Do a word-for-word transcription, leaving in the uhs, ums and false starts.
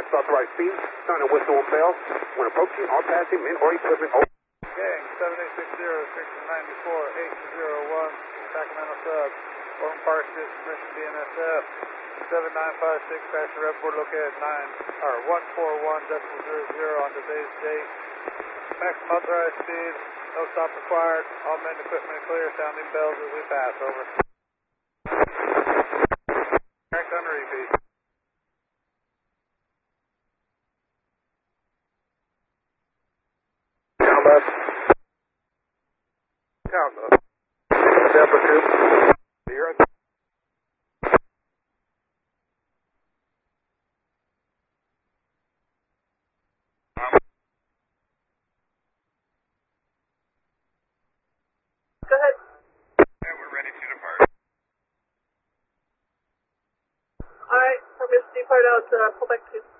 Next authorized speed, sound and whistle and bells. When approaching, all passing men or equipment. Gang, seven eight six zero, six nine four, eight zero one, Sacramento Sub. Orton Park City, Mission D N S F. seven nine five six, passenger report located at nine, or one four one decimal zero zero on today's date. Maximum authorized speed, no stop required. All men equipment clear, sounding bells as we pass, over. Correct on repeat. Count left. Count left. Delta two. Zero. Go ahead. Yeah, we're ready to depart. Alright, permit to depart out, uh, pull back to